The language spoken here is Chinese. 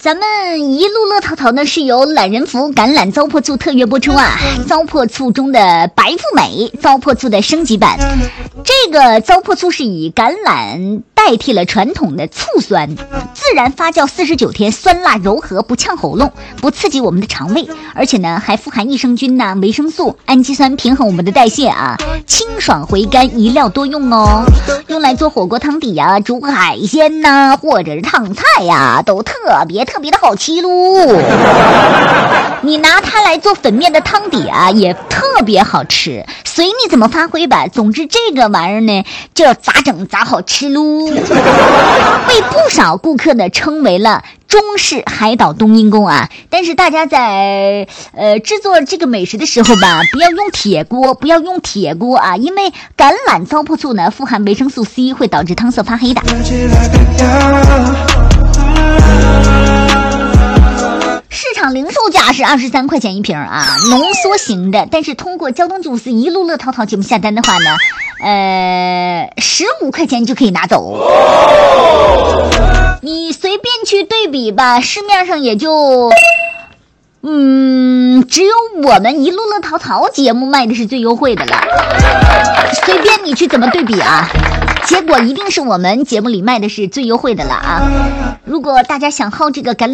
咱们一路乐淘淘呢是由懒人福橄榄糟粕醋特约播出啊，糟粕醋中的白富美糟粕醋的升级版。这个糟粕醋是以橄榄代替了传统的醋酸，自然发酵49天，酸辣柔和，不呛喉咙，不刺激我们的肠胃，而且呢还富含益生菌维生素、氨基酸，平衡我们的代谢啊，清爽回甘，一料多用哦。用来做火锅汤底啊，煮海鲜呐，或者是烫菜呀，都特别的好吃喽。你拿它来做粉面的汤底啊，也特别好吃，随你怎么发挥吧。总之这个玩意儿呢，就要咋整咋好吃喽。被不少顾客呢称为了中式海岛冬阴功啊，但是大家在制作这个美食的时候吧，不要用铁锅啊，因为橄榄糟粕醋呢富含维生素 C， 会导致汤色发黑的。市场零售价是23块钱一瓶啊，浓缩型的，但是通过交通组司一路乐淘淘节目下单的话呢，15块钱就可以拿走。你随便去对比吧，市面上也就只有我们一路乐淘淘节目卖的是最优惠的了。随便你去怎么对比啊，结果一定是我们节目里卖的是最优惠的了啊。如果大家想薅这个橄榄